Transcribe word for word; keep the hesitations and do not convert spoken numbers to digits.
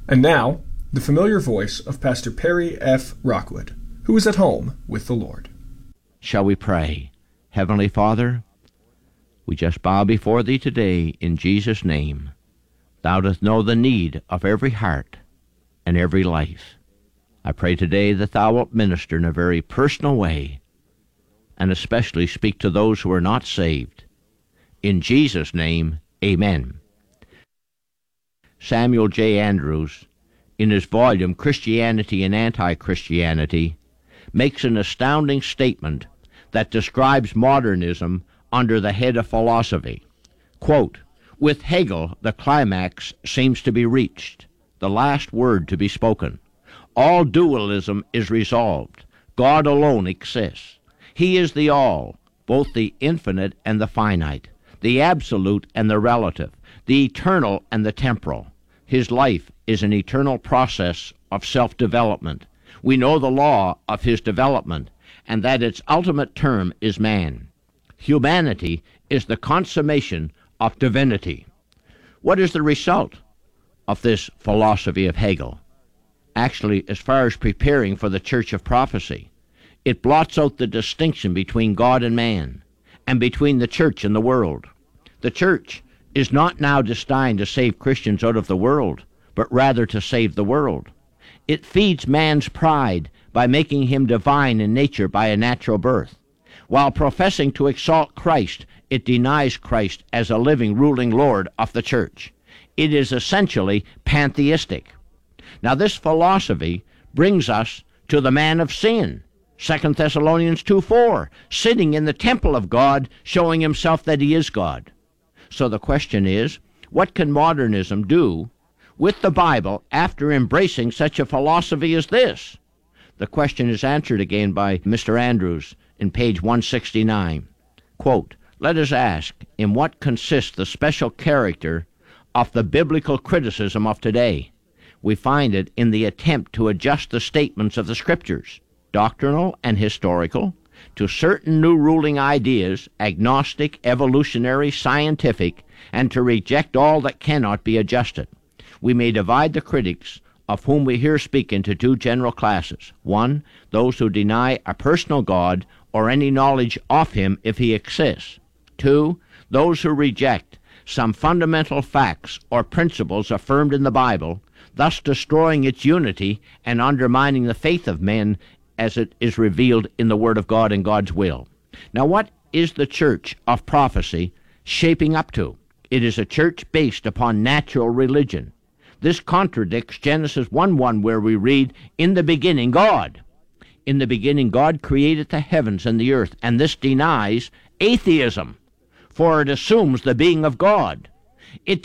And now, the familiar voice of Pastor Perry F. Rockwood, who is at home with the Lord. Shall we pray? Heavenly Father, we just bow before Thee today in Jesus' name. Thou dost know the need of every heart and every life. I pray today that Thou wilt minister in a very personal way, and especially speak to those who are not saved. In Jesus' name, amen. Samuel J. Andrews, in his volume Christianity and Anti-Christianity, makes an astounding statement that describes modernism under the head of philosophy. Quote, "With Hegel, the climax seems to be reached, the last word to be spoken. All dualism is resolved. God alone exists. He is the all, both the infinite and the finite, the absolute and the relative, the eternal and the temporal. His life is an eternal process of self-development. We know the law of his development, and that its ultimate term is man. Humanity is the consummation of divinity." What is the result of this philosophy of Hegel? Actually, as far as preparing for the Church of Prophecy, it blots out the distinction between God and man, and between the church and the world. The church is not now destined to save Christians out of the world, but rather to save the world. It feeds man's pride by making him divine in nature by a natural birth. While professing to exalt Christ, it denies Christ as a living, ruling Lord of the church. It is essentially pantheistic. Now, this philosophy brings us to the man of sin, Second Thessalonians two four, sitting in the temple of God, showing himself that he is God. So the question is, what can modernism do with the Bible after embracing such a philosophy as this? The question is answered again by Mister Andrews in page one sixty-nine. Quote, "Let us ask, in what consists the special character of the biblical criticism of today? We find it in the attempt to adjust the statements of the Scriptures, doctrinal and historical, to certain new ruling ideas, agnostic, evolutionary, scientific, and to reject all that cannot be adjusted. We may divide the critics of whom we here speak into two general classes. One, those who deny a personal God or any knowledge of him if he exists. Two, those who reject some fundamental facts or principles affirmed in the Bible, thus destroying its unity and undermining the faith of men as it is revealed in the Word of God and God's will." Now, what is the Church of Prophecy shaping up to? It is a church based upon natural religion. This contradicts Genesis one one, where we read, "In the beginning, God." In the beginning, God created the heavens and the earth, and this denies atheism, for it assumes the being of God. It